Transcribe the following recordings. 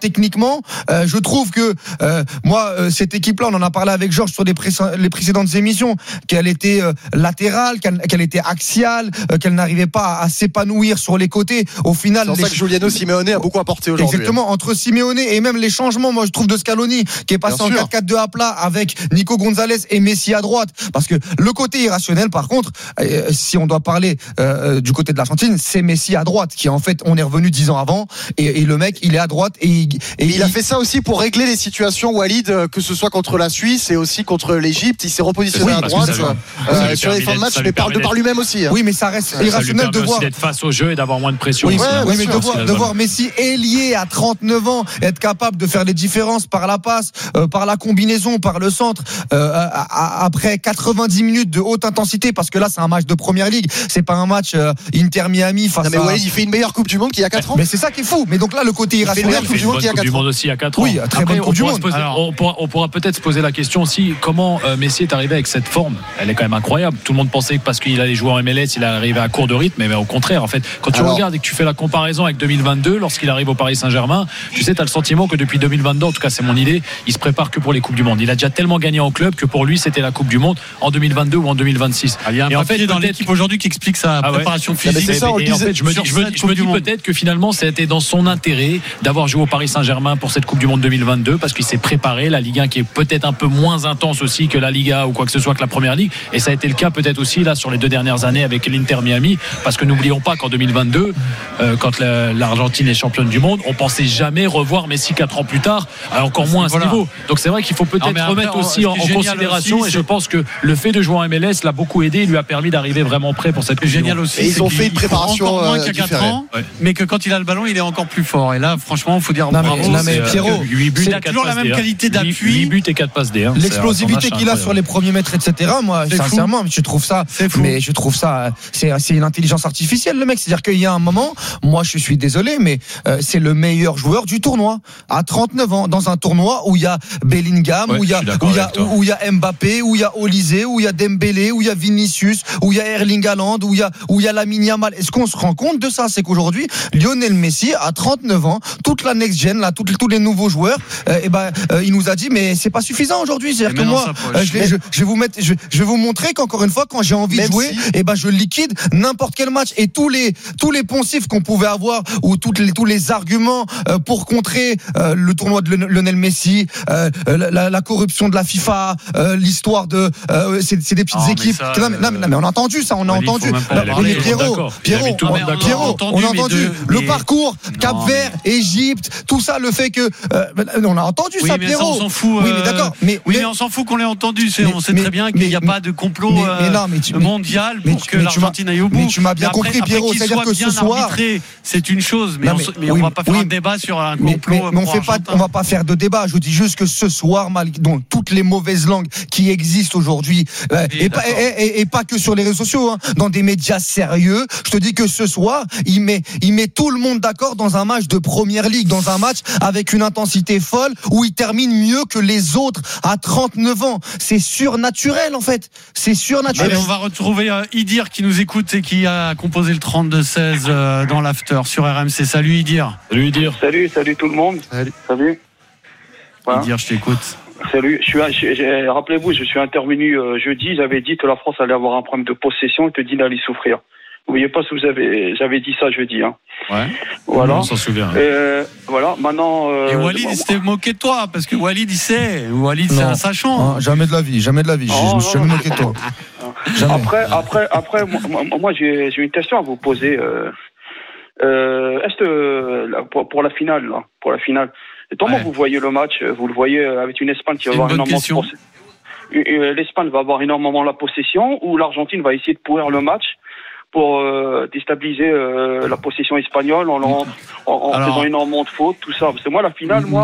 techniquement, je trouve que cette équipe-là, on en a parlé avec Georges sur les précédentes émissions, qu'elle était latérale, qu'elle était axiale, qu'elle n'arrivait pas à s'épanouir sur les côtés. Au final, c'est pour ça que Giuliano Simeone a beaucoup apporté aujourd'hui. Exactement, entre Simeone et même les changements, moi je trouve, de Scaloni, qui est passé en 4-4-2 à plat avec Nico Gonzalez et Messi à droite, parce que le côté irrationnel, par contre, si on doit parler du côté de l'Argentine, c'est Messi à droite, qui en fait, on est revenu 10 ans avant, et le mec, il est à droite, et il a fait ça aussi pour régler les situations, Walid, que ce soit contre la Suisse et aussi contre l'Égypte. Il s'est repositionné à droite sur les fins de match, mais parle de par lui-même aussi. Oui, mais ça reste irrationnel de voir d'être face au jeu et d'avoir moins de pression. Oui, mais de voir Messi ailier à 39 ans, être capable de faire les différences par la passe, par la combinaison, par le centre, après 90 minutes de haute intensité, parce que là c'est un match de Première Ligue, c'est pas un match Inter-Miami face mais Walid, il fait une meilleure Coupe du Monde qu'il y a 4 ans. Mais c'est ça qui est fou. Mais donc là, le côté irrationnel, Coupe du Monde qu'il y a 4 ans. aussi à 4 ans. Oui, très bonne Coupe du Monde. On pourra peut-être se poser la question aussi, comment Messi est arrivé avec cette forme. Elle est quand même incroyable. Tout le monde pensait que parce qu'il allait jouer en MLS, il arrivait à court de rythme, mais au contraire, en fait, quand tu regardes et que tu fais la comparaison avec 2022, lorsqu'il arrive au Paris Saint-Germain, tu sais, tu as le sentiment que depuis 2022, en tout cas c'est mon idée, il se prépare que pour les Coupes du Monde. Il a déjà tellement gagné en club que pour lui c'était la Coupe du Monde en 2022 ou en 2026. Il y a un papier dans l'équipe aujourd'hui qui explique sa préparation physique. Et en fait, je me dis peut-être que finalement c'était dans son intérêt d'avoir joué au Paris Saint-Germain pour cette Coupe du Monde 2022, parce qu'il s'est préparé, la Ligue 1 qui est peut-être un peu moins intense aussi que la Liga ou quoi que ce soit que la Première Ligue, et ça a été le cas peut-être aussi là sur les 2 dernières années avec l'Inter Miami, parce que n'oublions pas qu'en 2022 quand l'Argentine est championne du monde, on pensait jamais revoir Messi 4 ans plus tard, encore moins à ce niveau. Donc c'est vrai qu'il faut peut-être remettre aussi en considération aussi, et je pense que le fait de jouer en MLS l'a beaucoup aidé, il lui a permis d'arriver vraiment prêt pour cette Coupe du Monde. Aussi, et ils ont fait une préparation encore moins qu'à 4 ans, mais que quand il a le ballon, il est encore plus fort. Et là, franchement, il faut dire bravo. Mais Pierrot, il a toujours la même qualité d'appui. 8 buts et 4 passes D. L'explosivité qu'il a sur les premiers mètres, etc. Moi, sincèrement, je trouve ça. Mais je trouve ça, c'est une intelligence artificielle, le mec. C'est-à-dire qu'il y a un moment, moi, je suis désolé, mais c'est le meilleur joueur du tournoi à 39 ans, dans un tournoi où il y a Bellingham, où il y a Mbappé, où il y a Olysée, où il y a Dembélé, où il y a Vinicius, où il y a Erling Haaland, où il y a Lamine Yamal. Est-ce qu'on se rend compte de ça? C'est qu'aujourd'hui, Lionel Messi, à 39 ans, toute la next gen, là, tous les nouveaux joueurs, il nous a dit, mais c'est pas suffisant aujourd'hui. C'est-à-dire que moi, je vais vous montrer qu'encore une fois, quand j'ai envie de jouer, je liquide n'importe quel match. Et tous les poncifs qu'on pouvait avoir, ou tous les arguments pour contrer le tournoi de Lionel Messi, la corruption de la FIFA, l'histoire de c'est des petites équipes. Mais on a entendu ça, on a entendu. Mais Pierrot, on a entendu le parcours Cap-Vert, Égypte, tout ça, le fait que on a entendu ça, Pierrot. On s'en fout. Oui, mais d'accord. Mais on s'en fout qu'on l'ait entendu. On sait très bien qu'il n'y a pas de complot mondial pour que l'Argentine aille au bout. Mais tu m'as bien compris, Pierrot. C'est-à-dire que ce soir, c'est une chose, mais on va pas faire un débat sur un complot. Mais on va pas faire de débat. Je dis juste que ce soir, dans toutes les mauvaises langues qui existent aujourd'hui, et pas que sur les réseaux sociaux, dans des médias sérieux, je te dis que ce soir, il met tout le monde d'accord dans un match de Première Ligue, dans un match avec une intensité folle, où il termine mieux que les autres à 39 ans. C'est surnaturel, en fait. C'est surnaturel. Allez, on va retrouver Idir qui nous écoute et qui a composé le 32-16 dans l'after sur RMC. Salut Idir. Salut Idir. Salut tout le monde. Salut. Voilà. Idir, je t'écoute. Salut. Rappelez-vous, je suis intervenu jeudi. J'avais dit que la France allait avoir un problème de possession et que Digne allait souffrir. N'oubliez pas si j'avais dit ça jeudi. Ouais. Voilà. On s'en souvient. Voilà. Maintenant. Et Walid, il s'était moqué de toi parce que Walid, il sait. Walid, c'est un sachant. Jamais de la vie. Je me suis jamais moqué de toi. Après, moi, j'ai une question à vous poser. Est-ce que pour la finale, comment vous voyez le match? Vous le voyez avec une Espagne qui va avoir énormément l'Espagne va avoir énormément la possession, ou l'Argentine va essayer de pourrir le match pour déstabiliser la possession espagnole en faisant énormément de fautes, tout ça. Parce que moi, la finale,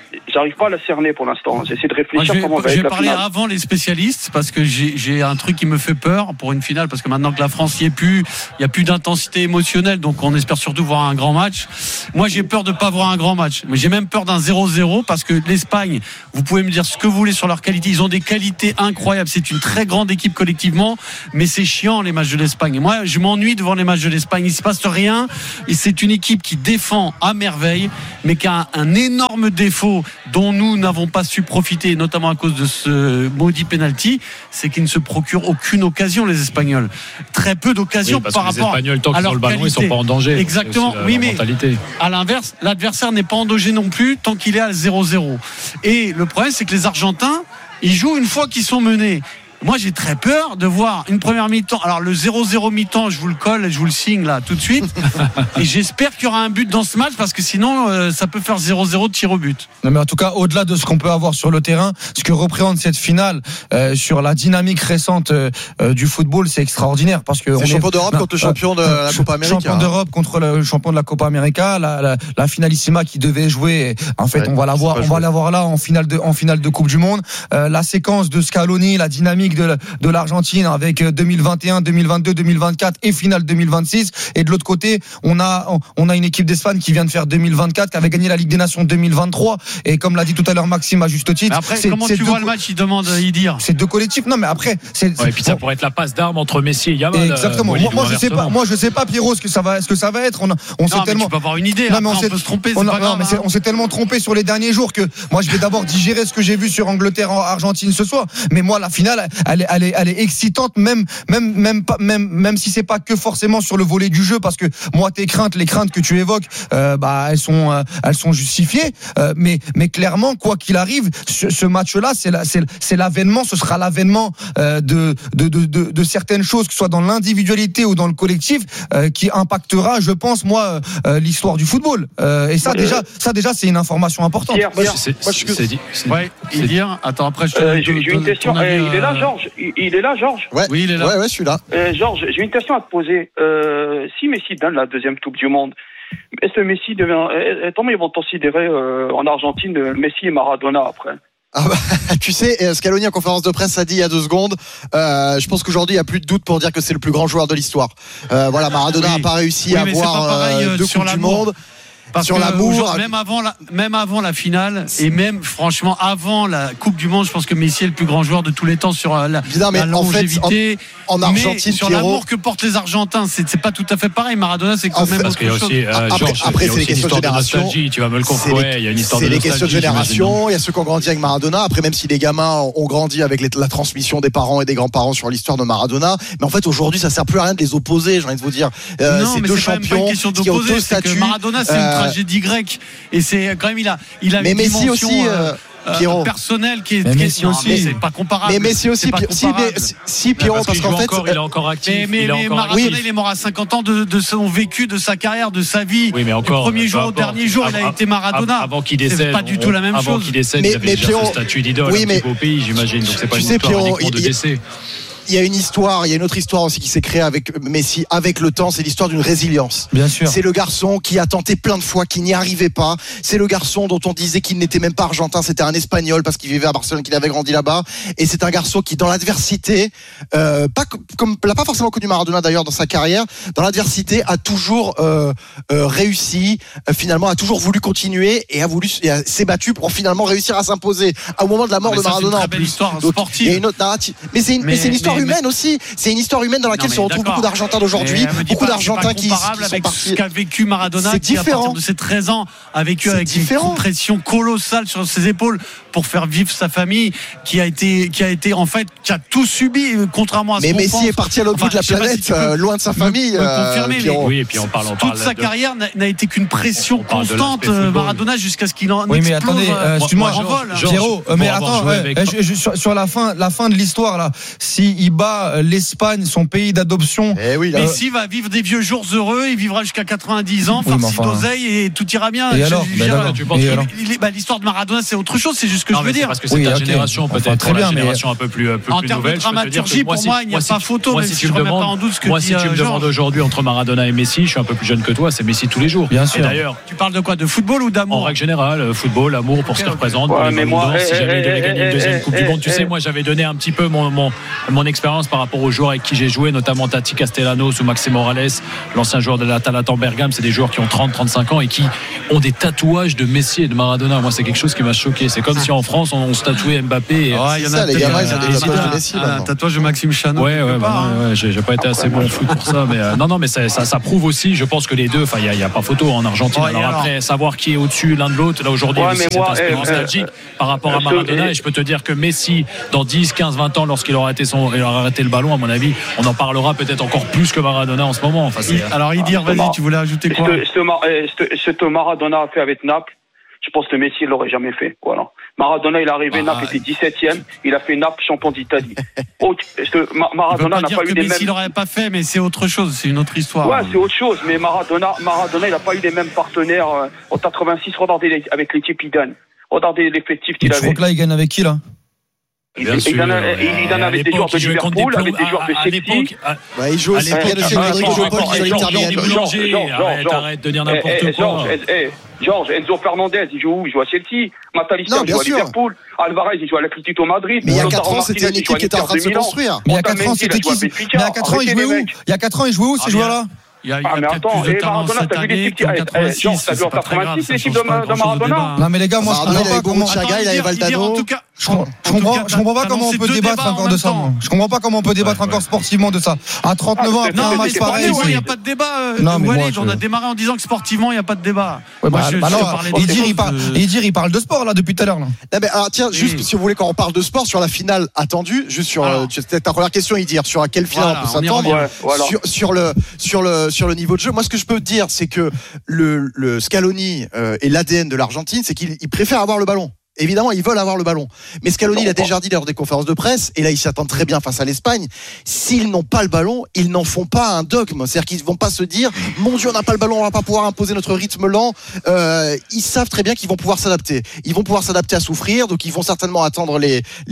j'arrive pas à la cerner pour l'instant. J'essaie de réfléchir comment va être la finale. Je vais parler avant les spécialistes parce que j'ai un truc qui me fait peur pour une finale, parce que maintenant que la France y est plus, il y a plus d'intensité émotionnelle, donc on espère surtout voir un grand match. Moi, j'ai peur de pas voir un grand match, mais j'ai même peur d'un 0-0 parce que l'Espagne, vous pouvez me dire ce que vous voulez sur leur qualité, ils ont des qualités incroyables, c'est une très grande équipe collectivement, mais c'est chiant les matchs de l'Espagne. Et moi, je m'ennuie devant les matchs de l'Espagne, il se passe rien, et c'est une équipe qui défend à merveille, mais qui a un énorme défaut dont nous n'avons pas su profiter, notamment à cause de ce maudit penalty, c'est qu'ils ne se procurent aucune occasion, les Espagnols. Très peu d'occasions par rapport à les Espagnols, tant qu'ils ont le ballon, ils sont pas en danger. Exactement. Oui, mais à l'inverse, l'adversaire n'est pas en danger non plus tant qu'il est à 0-0. Et le problème, c'est que les Argentins, ils jouent une fois qu'ils sont menés. Moi, j'ai très peur de voir une première mi-temps. Alors, le 0-0 mi-temps, je vous le colle et je vous le signe là tout de suite. Et j'espère qu'il y aura un but dans ce match parce que sinon, ça peut faire 0-0 de tir au but. Non, mais en tout cas, au-delà de ce qu'on peut avoir sur le terrain, ce que représente cette finale sur la dynamique récente du football, c'est extraordinaire parce que c'est champion d'Europe contre le champion de la Copa América. Champion d'Europe contre le champion de la Copa América, la finalissima qui devait jouer. En fait, on va la voir là en finale de Coupe du Monde. La séquence de Scaloni, la dynamique de l'Argentine avec 2021, 2022, 2024 et finale 2026. Et de l'autre côté, on a une équipe d'Espagne qui vient de faire 2024, qui avait gagné la Ligue des Nations 2023. Et comme l'a dit tout à l'heure Maxime à juste titre. Mais après, comment tu vois le match? Il demande Idir. C'est deux collectifs. Non, mais après, et puis ça pourrait être la passe d'armes entre Messi et Yamal. Exactement. Moi, je sais pas, Pierrot, ce que ça va être. On sait tellement. Tu peux avoir une idée. Non, mais on peut se tromper. On s'est tellement trompé sur les derniers jours que moi, je vais d'abord digérer ce que j'ai vu sur Angleterre-Argentine ce soir. Mais moi, la finale, elle est excitante, même si c'est pas que forcément sur le volet du jeu, parce que moi les craintes que tu évoques, elles sont justifiées, mais clairement, quoi qu'il arrive, ce match-là, c'est l'avènement, ce sera l'avènement de certaines choses, que ce soit dans l'individualité ou dans le collectif, qui impactera, je pense, moi, l'histoire du football. Et ça déjà, c'est une information importante. Attends, après j'ai une question. Il est là, Georges. Il est là, Georges. Ouais. Oui, il est là. Ouais, je suis là. Georges, j'ai une question à te poser. Si Messi donne la deuxième Coupe du Monde, est-ce que Messi comment ils vont considérer en Argentine Messi et Maradona après? Tu sais, Scaloni en conférence de presse a dit il y a 2 secondes, je pense qu'aujourd'hui il n'y a plus de doute pour dire que c'est le plus grand joueur de l'histoire. Maradona n'a pas réussi à avoir 2 Coupes du Monde. Parce sur l'amour, même avant la finale et même franchement avant la Coupe du Monde, je pense que Messi est le plus grand joueur de tous les temps sur la longévité. En Argentine, mais sur l'amour que portent les Argentins, c'est pas tout à fait pareil. Maradona, c'est quand même autre chose. Après, c'est les questions de génération. Tu vas me le confirmer. Il y a une histoire de nostalgie. C'est les questions de génération. Il y a ceux qui ont grandi avec Maradona. Après, même si les gamins ont grandi avec la transmission des parents et des grands-parents sur l'histoire de Maradona, mais en fait aujourd'hui, ça sert plus à rien de les opposer. J'ai envie de vous dire, c'est 2 champions qui ont 2 statuts. Maradona, c'est une tragédie grecque et c'est quand même il a mais une Messi dimension aussi personnelle qui est Messi aussi, c'est pas comparable. Mais Messi aussi, si Pierrot, parce qu'en fait il est encore actif. Mais Maradona, il est mort à 50 ans de son vécu, de sa carrière, de sa vie. Oui, mais encore, du premier jour au dernier jour, il a été Maradona. Avant qu'il décède, c'est pas du tout la même chose. Avant qu'il décède, il avait déjà ce statut d'idole au pays, j'imagine. Donc c'est pas une histoire uniquement de décès. Il y a une autre histoire aussi qui s'est créée avec Messi, avec le temps, c'est l'histoire d'une résilience. Bien sûr. C'est le garçon qui a tenté plein de fois, qui n'y arrivait pas. C'est le garçon dont on disait qu'il n'était même pas argentin, c'était un Espagnol parce qu'il vivait à Barcelone, qu'il avait grandi là-bas. Et c'est un garçon qui, dans l'adversité, l'a pas forcément connu Maradona d'ailleurs dans sa carrière, dans l'adversité a toujours réussi, finalement a toujours voulu continuer et s'est battu pour finalement réussir à s'imposer au moment de la mort de Maradona. C'est une très belle histoire sportive. Il y a une autre narrative, mais c'est une histoire humaine aussi. C'est une histoire humaine dans laquelle se retrouvent beaucoup d'Argentins d'aujourd'hui, beaucoup d'Argentins qui sont avec partis. Ce qu'a vécu Maradona, qui à partir de ses 13 ans a vécu avec une pression colossale sur ses épaules pour faire vivre sa famille, qui a été en fait, qui a tout subi, contrairement à ce qu'on pense. Mais Messi est parti à l'autre bout de la planète, loin de sa famille. Oui, et puis on parle toute sa carrière n'a été qu'une pression constante. Maradona jusqu'à ce qu'il en explose. Oui, mais attendez, excuse-moi, Pierrot, mais attends, sur la fin de l'histoire là, si il bat l'Espagne, son pays d'adoption. Messi va vivre des vieux jours heureux, il vivra jusqu'à 90 ans, farci d'oseille et tout ira bien. Et alors, l'histoire de Maradona, c'est autre chose, c'est juste ce que je veux dire. Parce que c'est ta génération, peut-être très bien, génération un peu plus en termes nouvelle. de dramaturgie, pour moi, il n'y a pas photo. Moi, même si si tu je me remets pas en doute ce que moi, si tu me demandes aujourd'hui entre Maradona et Messi, je suis un peu plus jeune que toi, c'est Messi tous les jours. Bien sûr. Et d'ailleurs, tu parles de quoi? De football ou d'amour? En règle générale, football, amour pour ce qu'il représente. Mais moi, si jamais il devait gagner une deuxième Coupe du Monde, tu sais, moi, j'avais donné un petit peu mon expérience par rapport aux joueurs avec qui j'ai joué, notamment Tati Castellanos ou Maxime Morales, l'ancien joueur de l'Atalanta Bergame. C'est des joueurs qui ont 30-35 ans et qui ont des tatouages de Messi et de Maradona. Moi, c'est quelque chose qui m'a choqué. C'est comme si en France, on se tatouait Mbappé. Il y en a les gamins, ils ont des tatouages de Messi. Un tatouage de Maxime Chanot. J'ai pas été assez bon au foot pour ça, mais non, mais ça prouve aussi. Je pense que les deux, il y a pas photo en Argentine. Alors après, savoir qui est au-dessus l'un de l'autre, là aujourd'hui, c'est un aspect nostalgique par rapport à Maradona. Et je peux te dire que Messi, dans 10, 15, 20 ans, lorsqu'il aura arrêté le ballon, à mon avis, on en parlera peut-être encore plus que Maradona en ce moment. Enfin, alors, Idir, vas-y, tu voulais ajouter quoi? Ce que Maradona a fait avec Naples, je pense que Messi ne l'aurait jamais fait. Voilà. Maradona, il est arrivé, Naples était 17e, il a fait Naples champion d'Italie. Maradona n'a pas eu les mêmes. Messi l'aurait pas fait, mais c'est autre chose, c'est une autre histoire. Ouais, c'est autre chose, mais Maradona, il n'a pas eu les mêmes partenaires. En 86, regardez avec l'équipe, il gagne. Regardez l'effectif qu'il avait. Je crois que là, il gagne avec qui, là? Il en avait des joueurs de Liverpool, avec des joueurs de Chelsea. Il joue aussi Pierre de Arrête de dire n'importe quoi. Georges, Enzo Fernandez, il joue où? Il joue à Chelsea. Matalista, il joue à Liverpool. Alvarez, il joue à l'Atlético Madrid. Mais il y a 4 ans, c'était une équipe qui était en train de se construire. Mais il y a 4 ans, c'était qui? Mais il y a 4 ans, il jouait où? Il y a 4 ans, il jouait où, ces joueurs-là? Il y a peut-être plus de talent cette année qu'en 86. T'as vu en 86 l'équipe de Maradona? Non mais les gars, moi je comprends pas comment. Chaga, il avait Valdano. Je comprends pas comment on peut débattre encore de ça. Je comprends pas comment on peut débattre encore sportivement de ça. À 39 ans après un match pareil. Il n'y a pas de débat. On a démarré en disant que sportivement il n'y a pas de débat. Il parle de sport là depuis tout à l'heure. Alors tiens, juste si vous voulez, quand on parle de sport sur la finale attendue, juste sur ta première question, Idir, sur à quelle finale on peut s'attendre, sur le niveau de jeu. Moi, ce que je peux te dire, c'est que le Scaloni et l'ADN de l'Argentine, c'est qu'il préfère avoir le ballon. Évidemment, ils veulent avoir le ballon. Mais Scaloni l'a déjà dit lors des conférences de presse, et là, ils s'attendent très bien face à l'Espagne. S'ils n'ont pas le ballon, ils n'en font pas un dogme. C'est-à-dire qu'ils ne vont pas se dire, mon Dieu, on n'a pas le ballon, on va pas pouvoir imposer notre rythme lent. Ils savent très bien qu'ils vont pouvoir s'adapter. Ils vont pouvoir s'adapter à souffrir, donc ils vont certainement attendre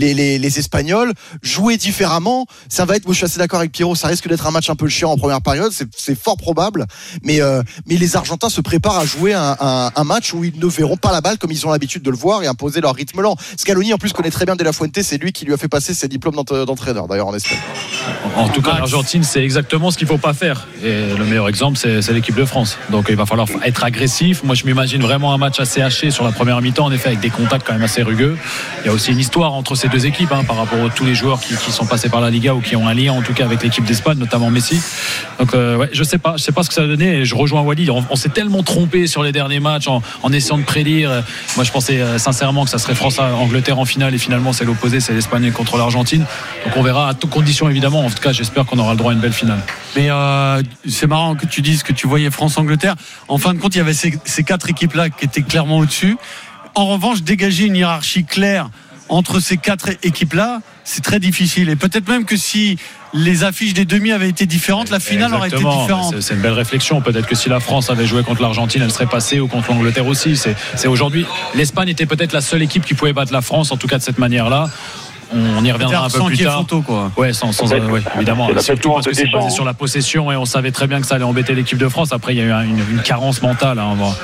les Espagnols, jouer différemment. Ça va être, moi, je suis assez d'accord avec Pierrot, ça risque d'être un match un peu chiant en première période, c'est fort probable. Mais les Argentins se préparent à jouer un match où ils ne verront pas la balle comme ils ont l'habitude de le voir et imposer leur rythme lent. Scaloni en plus connaît très bien De La Fuente, c'est lui qui lui a fait passer ses diplômes d'entraîneur d'ailleurs en Espagne. En tout cas, l'Argentine, c'est exactement ce qu'il ne faut pas faire. Et le meilleur exemple, c'est l'équipe de France. Donc il va falloir être agressif. Moi, je m'imagine vraiment un match assez haché sur la première mi-temps, en effet, avec des contacts quand même assez rugueux. Il y a aussi une histoire entre ces deux équipes par rapport à tous les joueurs qui sont passés par la Liga ou qui ont un lien en tout cas avec l'équipe d'Espagne, notamment Messi. Donc je sais pas ce que ça va donner. Et je rejoins Walid. On s'est tellement trompé sur les derniers matchs en essayant de prédire. Moi, je pensais sincèrement que ça serait France-Angleterre en finale et finalement c'est l'opposé, c'est l'Espagne contre l'Argentine. Donc on verra à toutes conditions évidemment. En tout cas, j'espère qu'on aura le droit à une belle finale. Mais c'est marrant que tu dises que tu voyais France-Angleterre. En fin de compte, il y avait ces 4 équipes-là qui étaient clairement au-dessus. En revanche, dégager une hiérarchie claire entre ces 4 équipes-là, c'est très difficile. Et peut-être même que si les affiches des demi avaient été différentes, la finale aurait été différente. C'est une belle réflexion. Peut-être que si la France avait joué contre l'Argentine, elle serait passée, ou contre l'Angleterre aussi. C'est aujourd'hui, l'Espagne était peut-être la seule équipe qui pouvait battre la France, en tout cas de cette manière-là. On y reviendra un peu plus tard. Photo, quoi. Ouais, évidemment. Surtout parce que c'est basé sur la possession et on savait très bien que ça allait embêter l'équipe de France. Après, il y a eu une carence mentale.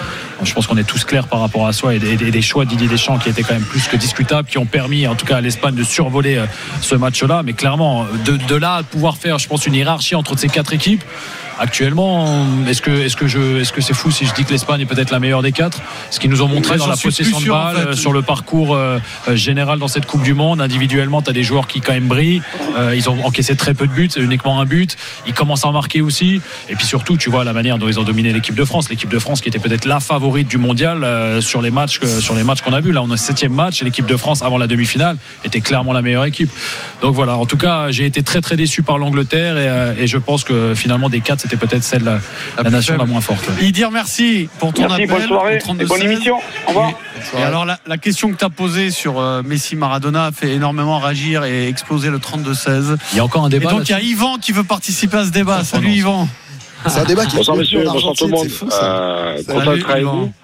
Je pense qu'on est tous clairs par rapport à soi et des choix de Didier Deschamps qui étaient quand même plus que discutables, qui ont permis en tout cas à l'Espagne de survoler ce match-là. Mais clairement, de là à pouvoir faire, je pense, une hiérarchie entre ces 4 équipes. Actuellement, est-ce que c'est fou si je dis que l'Espagne est peut-être la meilleure des 4? Ce qu'ils nous ont montré dans la possession de balle, en fait, sur le parcours général dans cette Coupe du Monde. Individuellement, tu as des joueurs qui quand même brillent. Ils ont encaissé très peu de buts, uniquement un but. Ils commencent à en marquer aussi. Et puis surtout, tu vois la manière dont ils ont dominé l'équipe de France. L'équipe de France qui était peut-être la favorite du mondial sur les matchs qu'on a vus. Là, on a 7e match et l'équipe de France avant la demi-finale était clairement la meilleure équipe. Donc voilà. En tout cas, j'ai été très très déçu par l'Angleterre et je pense que finalement des 4 c'était peut-être celle la nation la moins forte. Idir, merci pour ton appel. Bonne soirée et bonne émission. Au revoir. Et alors la question que tu as posée sur Messi Maradona a fait énormément réagir et exploser le 32-16. Il y a encore un débat. Et donc il y a Yvan qui veut participer à ce débat. Salut Yvan. C'est un débat qui bonsoir monsieur, en bonsoir tout le monde. Content d'être avec vous.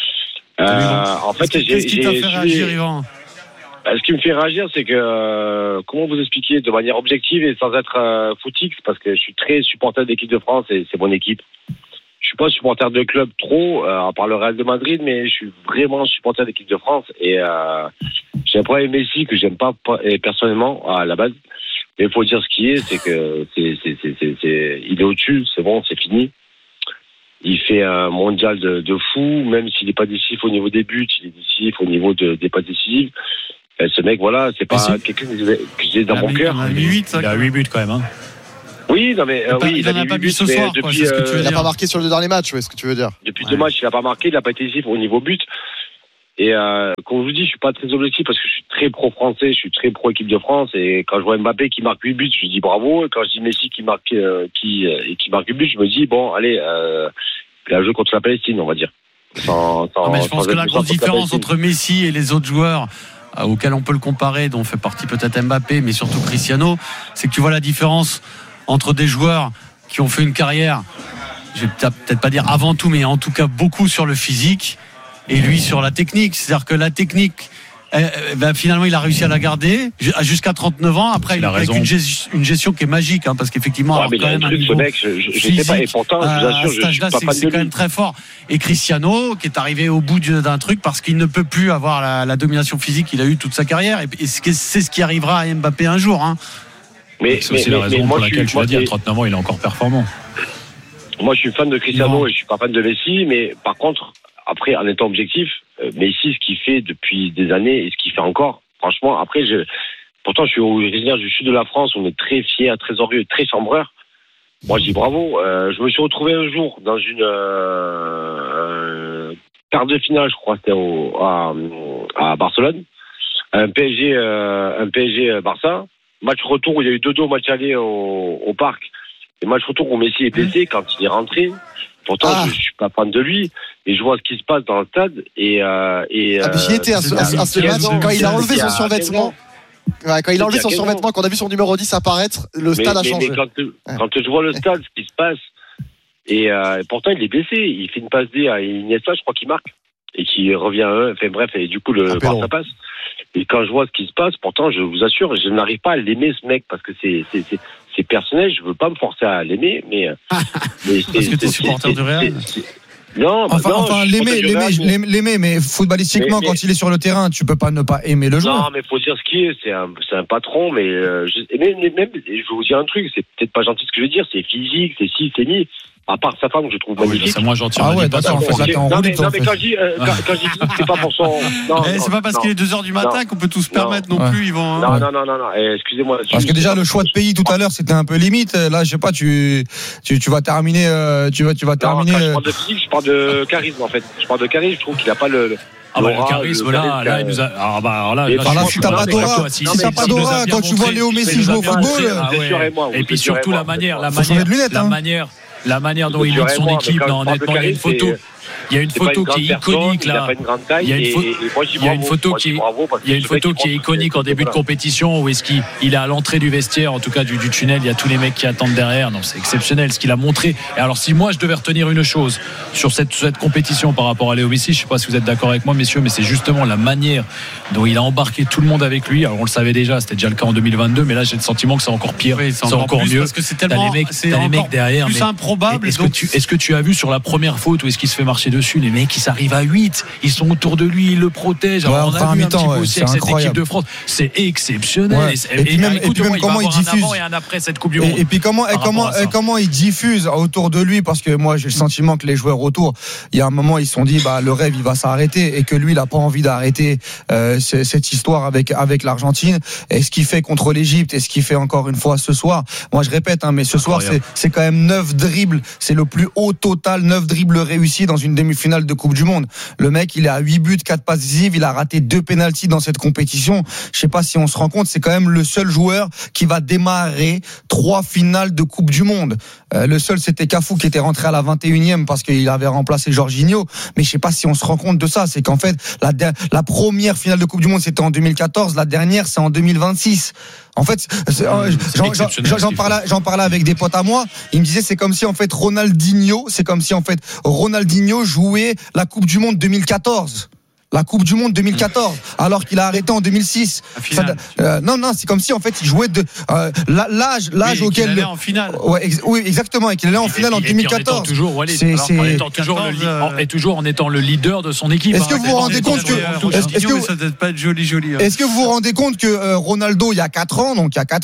En fait, qu'est-ce qui t'a fait réagir, Yvan? Ce qui me fait réagir, c'est que comment vous expliquer de manière objective et sans être footix, parce que je suis très supporter de l'équipe de France et c'est mon équipe. Je suis pas supporter de club trop, à part le Real de Madrid, mais je suis vraiment supporter de l'équipe de France et j'ai un problème avec Messi que j'aime pas personnellement à la base. Mais il faut dire ce qui est, c'est que il est au-dessus, c'est bon, c'est fini. Il fait un mondial de fou, même s'il n'est pas décisif au niveau des buts, il est décisif au niveau des passes décisives. Ce mec, voilà, c'est pas quelqu'un que j'ai dans mon cœur. Il a 8 buts quand même. Hein. Oui, non mais il en a pas mis ce soir. Depuis, il n'a pas marqué sur le dernier match, ouais, ce que tu veux dire. Depuis 2 matchs, il n'a pas marqué, il n'a pas été décisif au niveau but. Et comme je vous dis, je suis pas très objectif parce que je suis très pro-français, je suis très pro-équipe de France. Et quand je vois Mbappé qui marque 8 buts, je dis bravo. Et quand je dis Messi qui marque 8 buts, je me dis bon, allez, il a joué contre la Palestine, on va dire. Mais je pense que la grosse différence entre Messi et les autres joueurs auxquels on peut le comparer, dont fait partie peut-être Mbappé, mais surtout Cristiano, c'est que tu vois la différence entre des joueurs qui ont fait une carrière, je vais peut-être pas dire avant tout, mais en tout cas beaucoup sur le physique, et lui sur la technique. C'est-à-dire que la technique, finalement il a réussi à la garder jusqu'à 39 ans. Après il a avec une gestion qui est magique, parce qu'effectivement mais quand même un ce mec, je sais pas, et pourtant je vous assure, je suis pas fan de lui. C'est quand même très fort. Et Cristiano qui est arrivé au bout d'un truc parce qu'il ne peut plus avoir la domination physique qu'il a eu toute sa carrière, et c'est ce qui arrivera à Mbappé un jour. Mais c'est aussi la raison pour laquelle tu l'as dit, à 39 ans il est encore performant. Moi je suis fan de Cristiano et je suis pas fan de Messi, mais par contre après, en étant objectif, Messi, ce qu'il fait depuis des années et ce qu'il fait encore, franchement, après, pourtant, je suis originaire du sud de la France, on est très fiers, très orgueilleux, très chambreur. Moi, je dis bravo. Je me suis retrouvé un jour dans une quart de finale, je crois, c'était à Barcelone, un PSG Barça. Match retour où il y a eu 2-2 match aller au parc. Et match retour où Messi est blessé quand il est rentré. Pourtant, je suis pas fan de lui, et je vois ce qui se passe dans le stade. J'y étais à ce match quand il a enlevé son survêtement. Ouais, quand il a enlevé son survêtement, qu'on a vu son numéro 10 apparaître, le stade a changé. Mais quand je vois le stade, ce qui se passe, et pourtant il est blessé, il fait une passe D à Iniesta, je crois qu'il marque, et qui revient à 1, enfin bref, et du coup le Barça passe. Et quand je vois ce qui se passe, pourtant je vous assure, je n'arrive pas à l'aimer ce mec, parce que c'est personnel, je veux pas me forcer à l'aimer, mais parce que t'es supporter du Real. Non, l'aimer, mais footballistiquement, quand il est sur le terrain, tu peux pas ne pas aimer le joueur. Non, mais faut dire ce qui est, c'est un patron, mais même, je vais vous dire un truc, c'est peut-être pas gentil ce que je veux dire, c'est physique, c'est ci, c'est ni. À part sa femme que je trouve magnifique. C'est moins gentil. Ah ouais, d'accord, en fait, là, t'es en route. Non, mais quand je dis c'est pas pour son. C'est pas parce qu'il est 2h du matin qu'on peut tout se permettre non plus, ils vont. Non, excusez-moi. Parce que déjà, le choix de pays tout à l'heure, c'était un peu limite. Là, je sais pas, tu vas terminer. Tu vas terminer. Quand je parle de physique, je parle de charisme, en fait. Je parle de charisme, je trouve qu'il a pas le. Le charisme, là, il nous a. Si t'as pas d'aura, quand tu vois Léo Messi jouer au football. Et puis surtout la manière dont il lead son équipe, honnêtement, il y a une photo. Il y a une photo qui est iconique là. Il y a une photo qui est iconique en début de compétition où est-ce qu'il est à l'entrée du vestiaire, en tout cas du tunnel, il y a tous les mecs qui attendent derrière. Non, c'est exceptionnel ce qu'il a montré. Et alors si moi je devais retenir une chose sur cette compétition par rapport à Léo Messi, je sais pas si vous êtes d'accord avec moi messieurs, mais c'est justement la manière dont il a embarqué tout le monde avec lui. Alors on le savait déjà, c'était déjà le cas en 2022, mais là j'ai le sentiment que c'est encore pire, c'est encore mieux parce que c'est tellement t'as les mecs derrière, plus improbable. Est-ce que tu as vu sur la première faute où est-ce qu'il se fait marcher dessus, les mecs ils arrivent à 8, ils sont autour de lui, ils le protègent. Alors, on a vu un petit peu aussi avec cette équipe de France, c'est exceptionnel. Ouais. Et puis même comment il diffuse et un après cette Coupe du Monde. Et puis comment il diffuse autour de lui, parce que moi j'ai le sentiment que les joueurs autour, il y a un moment ils se sont dit le rêve il va s'arrêter et que lui il a pas envie d'arrêter cette histoire avec l'Argentine. Et ce qu'il fait contre l'Égypte et ce qu'il fait encore une fois ce soir, moi je répète mais ce soir c'est quand même 9 dribbles, c'est le plus haut total, 9 dribbles réussis dans une demi-finale de Coupe du Monde. Le mec, il est à 8 buts, 4 passes décisives, il a raté 2 pénaltys dans cette compétition. Je sais pas si on se rend compte, c'est quand même le seul joueur qui va démarrer 3 finales de Coupe du Monde. Le seul, c'était Cafu qui était rentré à la 21e parce qu'il avait remplacé Jorginho. Mais je sais pas si on se rend compte de ça. C'est qu'en fait, la première finale de Coupe du Monde, c'était en 2014. La dernière, c'est en 2026. En fait, j'en parlais avec des potes à moi. Ils me disaient, c'est comme si en fait Ronaldinho jouait la Coupe du Monde 2014. La Coupe du Monde 2014, alors qu'il a arrêté en 2006. Non, c'est comme si en fait il jouait l'âge auquel. Il allait en finale. Oui, exactement, et qu'il allait en finale en 2014. En étant le leader de son équipe. Est-ce que vous vous rendez compte que ça peut pas être joli. Est-ce que vous vous rendez compte que Ronaldo, il y a 4 ans,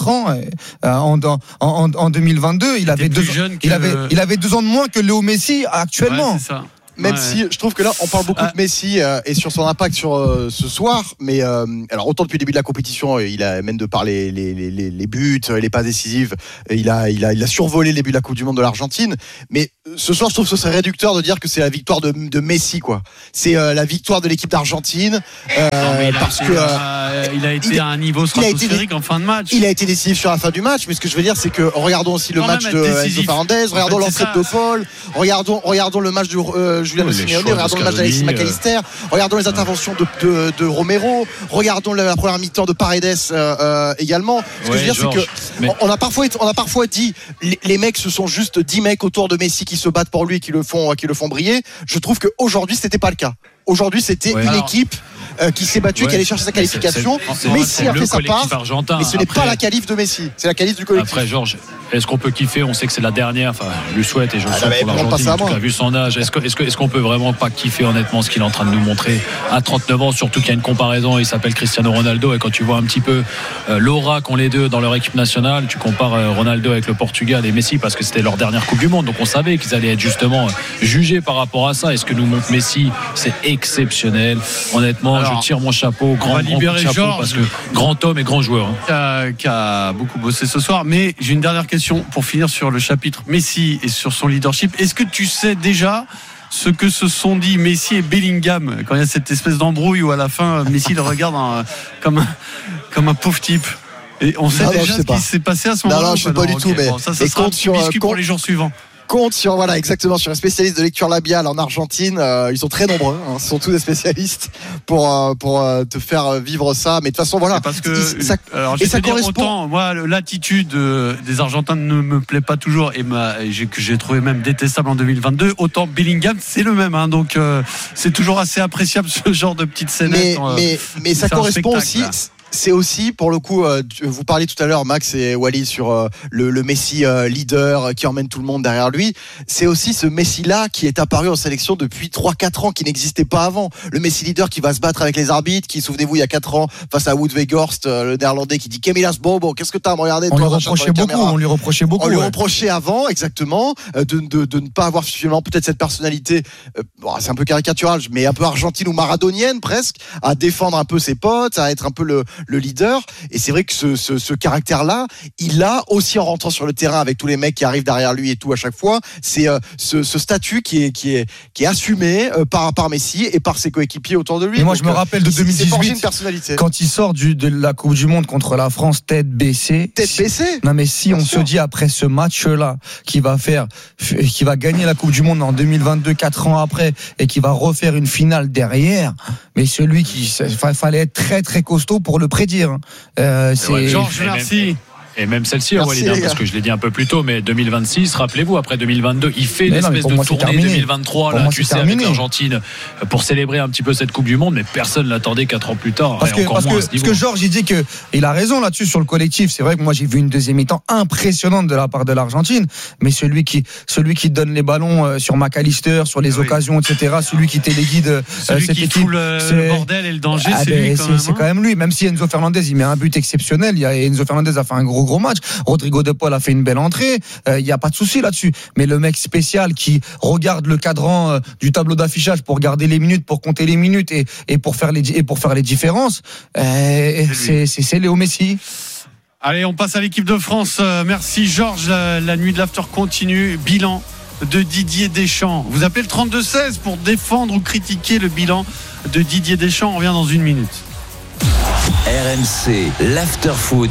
en 2022, il avait 2 ans de moins que Léo Messi actuellement. Ouais, c'est ça. Même si je trouve que là on parle beaucoup de Messi et sur son impact sur ce soir, mais alors autant depuis le début de la compétition il a même de par les buts, les passes décisives, il a survolé les buts de la Coupe du Monde de l'Argentine, mais ce soir je trouve que ce serait réducteur de dire que c'est la victoire de Messi quoi. C'est la victoire de l'équipe d'Argentine parce que il a été à un niveau stratosphérique en fin de match. Il a été décisif sur la fin du match, mais ce que je veux dire c'est que regardons aussi le match de Enzo Fernandez, regardons l'entrée de Paul, regardons le match de Julian Simeone, regardons le match d'Alexis McAllister, regardons les interventions de Romero, regardons la première mi-temps de Paredes également. Ce que je veux dire, c'est que on a parfois dit les mecs, ce sont juste 10 mecs autour de Messi qui se battent pour lui et qui le font briller. Je trouve qu'aujourd'hui, c'était pas le cas. Aujourd'hui, c'était une équipe qui s'est battue, qui allait chercher sa qualification. Messi a fait sa part, mais ce n'est pas la qualif de Messi, c'est la qualif du collectif. Après, Georges, est-ce qu'on peut kiffer? On sait que c'est la dernière. Enfin, je lui souhaite et je le souhaite pour l'Argentine. En tout cas, vu son âge, est-ce qu'on peut vraiment pas kiffer honnêtement ce qu'il est en train de nous montrer à 39 ans? Surtout qu'il y a une comparaison. Il s'appelle Cristiano Ronaldo et quand tu vois un petit peu l'aura qu'ont les deux dans leur équipe nationale, tu compares Ronaldo avec le Portugal et Messi parce que c'était leur dernière Coupe du Monde. Donc on savait qu'ils allaient être justement jugés par rapport à ça. Et ce que nous montre Messi, c'est exceptionnel. Honnêtement, alors, je tire mon chapeau, grand chapeau, Georges, parce que grand homme et grand joueur. Qui a beaucoup bossé ce soir. Mais j'ai une dernière question pour finir sur le chapitre Messi et sur son leadership. Est-ce que tu sais déjà ce que se sont dit Messi et Bellingham quand il y a cette espèce d'embrouille où à la fin Messi le regarde comme un pauvre type? Et on sait déjà ce qui s'est passé à ce moment-là. Non, je sais pas du tout, mais bon, ça sera un petit biscuit pour les jours suivants. Compte sur sur un spécialiste de lecture labiale en Argentine. Ils sont très nombreux, ce sont tous des spécialistes pour te faire vivre ça. Mais de toute façon, voilà. C'est parce que ça correspond. Autant, moi, l'attitude des Argentins ne me plaît pas toujours et que j'ai trouvé même détestable en 2022. Autant Bellingham, c'est le même. Donc c'est toujours assez appréciable ce genre de petites scénettes. Mais ça correspond aussi. C'est aussi, pour le coup, vous parliez tout à l'heure, Max et Wally, sur le Messi leader qui emmène tout le monde derrière lui. C'est aussi ce Messi-là qui est apparu en sélection depuis 3-4 ans, qui n'existait pas avant. Le Messi leader qui va se battre avec les arbitres, qui, souvenez-vous, il y a 4 ans, face à Wout Weghorst, le néerlandais, qui dit « Kemilas Bobo, qu'est-ce que t'as à me regarder ?» On lui reprochait beaucoup. On lui reprochait avant, exactement, de ne pas avoir suffisamment peut-être cette personnalité, c'est un peu caricatural, mais un peu argentine ou maradonienne presque, à défendre un peu ses potes, à être un peu le leader. Et c'est vrai que ce caractère-là, il l'a aussi en rentrant sur le terrain avec tous les mecs qui arrivent derrière lui et tout à chaque fois. C'est ce statut qui est assumé par Messi et par ses coéquipiers autour de lui. Et moi, je me rappelle de 2018, quand il sort de la Coupe du Monde contre la France, tête baissée. Non, mais si on se dit après ce match-là, qui va gagner la Coupe du Monde en 2022, 4 ans après, et qui va refaire une finale derrière, mais celui fallait être très très costaud pour le prédire. Georges, merci. Et même celle-ci, parce que je l'ai dit un peu plus tôt, mais 2026, rappelez-vous, après 2022, il fait une espèce de tournée 2023, là, tu sais, avec l'Argentine, pour célébrer un petit peu cette Coupe du Monde, mais personne ne l'attendait 4 ans plus tard. Parce que Georges, il dit qu'il a raison là-dessus sur le collectif. C'est vrai que moi, j'ai vu une deuxième mi-temps impressionnante de la part de l'Argentine, mais celui qui donne les ballons sur McAllister, sur les occasions, etc., celui qui téléguide celui qui fout le bordel et le danger, c'est lui quand même. C'est quand même lui, même si Enzo Fernandez, il met un but exceptionnel. Enzo Fernandez a fait un gros match. Rodrigo de Paul a fait une belle entrée. Il n'y a pas de souci là-dessus. Mais le mec spécial qui regarde le cadran du tableau d'affichage pour garder les minutes, pour compter les minutes et pour faire les différences, c'est Léo Messi. Allez, on passe à l'équipe de France. Merci Georges. La nuit de l'after continue. Bilan de Didier Deschamps. Vous appelez le 32-16 pour défendre ou critiquer le bilan de Didier Deschamps. On revient dans une minute. RMC, l'after-foot.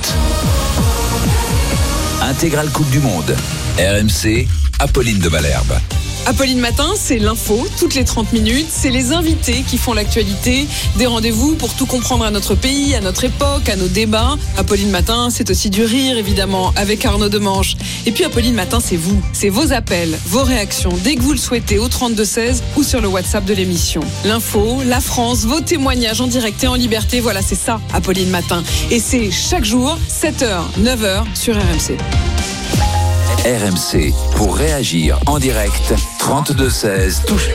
Intégrale Coupe du Monde. RMC, Apolline de Malherbe. Apolline Matin, c'est l'info, toutes les 30 minutes. C'est les invités qui font l'actualité. Des rendez-vous pour tout comprendre à notre pays, à notre époque, à nos débats. Apolline Matin, c'est aussi du rire, évidemment, avec Arnaud Demanche. Et puis Apolline Matin, c'est vous. C'est vos appels, vos réactions, dès que vous le souhaitez, au 32-16 ou sur le WhatsApp de l'émission. L'info, la France, vos témoignages en direct et en liberté. Voilà, c'est ça, Apolline Matin. Et c'est chaque jour, 7h, 9h sur RMC. RMC, pour réagir en direct, 32-16, touche